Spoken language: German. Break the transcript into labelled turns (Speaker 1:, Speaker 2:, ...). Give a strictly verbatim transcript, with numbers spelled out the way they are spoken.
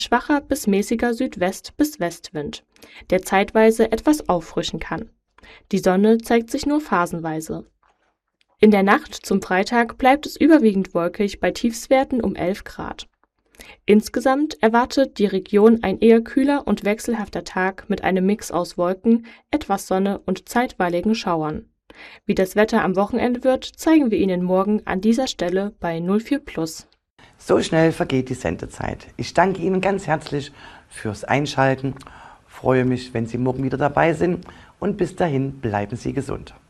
Speaker 1: schwacher bis mäßiger Südwest- bis Westwind, der zeitweise etwas auffrischen kann. Die Sonne zeigt sich nur phasenweise. In der Nacht zum Freitag bleibt es überwiegend wolkig bei Tiefstwerten um elf Grad. Insgesamt erwartet die Region ein eher kühler und wechselhafter Tag mit einem Mix aus Wolken, etwas Sonne und zeitweiligen Schauern. Wie das Wetter am Wochenende wird, zeigen wir Ihnen morgen an dieser Stelle bei null vier Plus.
Speaker 2: So schnell vergeht die Sendezeit. Ich danke Ihnen ganz herzlich fürs Einschalten, freue mich, wenn Sie morgen wieder dabei sind und bis dahin bleiben Sie gesund.